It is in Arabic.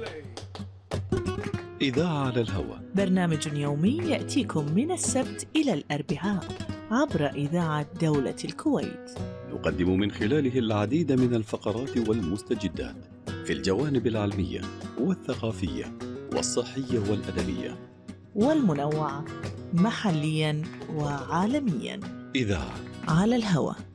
إذاعة على الهواء، برنامج يومي يأتيكم من السبت إلى الأربعاء عبر إذاعة دولة الكويت. نقدم من خلاله العديد من الفقرات والمستجدات في الجوانب العلمية والثقافية والصحية والأدبية والمنوعة محليا وعالميا. إذاعة على الهواء.